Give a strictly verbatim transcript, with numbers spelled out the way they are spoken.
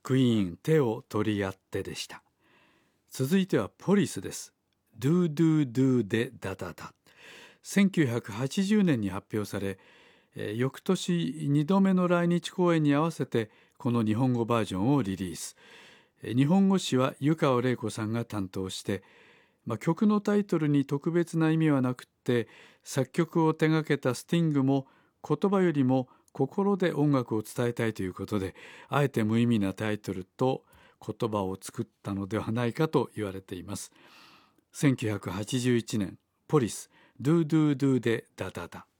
クイーン手を取り合ってでした。続いてはポリスです。 Do Do Do でダダダ。せんきゅうひゃくはちじゅうねんに発表され、えー翌年にどめの来日公演に合わせてこの日本語バージョンをリリース。えー日本語詞は湯川れい子さんが担当して、まあ、曲のタイトルに特別な意味はなくって、作曲を手掛けたスティングも言葉よりも心で音楽を伝えたいということで、あえて無意味なタイトルと言葉を作ったのではないかと言われています。せんきゅうひゃくはちじゅういちねん、ポリス Do Do Do でダダダ。